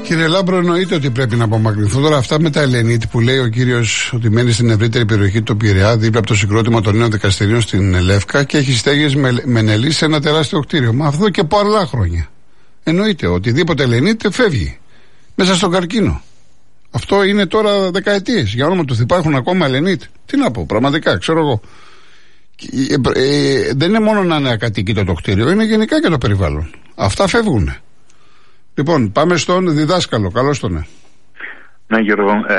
Κύριε Λάμπρο, εννοείται ότι πρέπει να απομακρυνθούν. Τώρα αυτά με τα Ελενίτ που λέει ο κύριος ότι μένει στην ευρύτερη περιοχή του Πειραιά, δίπλα από το συγκρότημα των νέων δικαστηρίων στην Λεύκα και έχει στέγες με νελί σε ένα τεράστιο κτίριο. Μα αυτό και πολλά χρόνια. Εννοείται οτιδήποτε Ελενίτ φεύγει μέσα στον καρκίνο. Αυτό είναι τώρα δεκαετίες. Για όνομα του υπάρχουν ακόμα Ελενίτ. Τι να πω, πραγματικά, ξέρω εγώ. Δεν είναι μόνο να είναι ακατοίκητο το κτίριο, είναι γενικά και το περιβάλλον. Αυτά φεύγουν. Λοιπόν, πάμε στον διδάσκαλο. Καλώς τον. Ναι, Γιώργο.